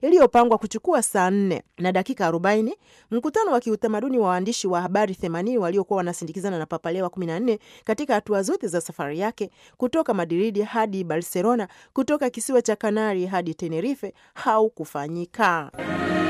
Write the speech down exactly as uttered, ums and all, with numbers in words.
iliyopangwa kuchukua saa nne na dakika arobaini, mkutano wa kiutamaduni wa waandishi wa habari themanini waliokuwa wanasindikizana na Papa Leo wa kumi na nne katika hatua zote za safari yake kutoka Madridi hadi Barcelona, kutoka kisiwa cha Kanari hadi Tenerife haukufanyika.